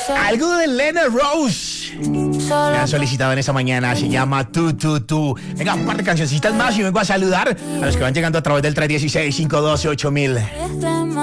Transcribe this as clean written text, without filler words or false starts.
Algo de Lena Rose. Me han solicitado en esta mañana. Se llama Tú. Venga, un par de cancioncitas más y vengo a saludar a los que van llegando a través del 316-512-8000.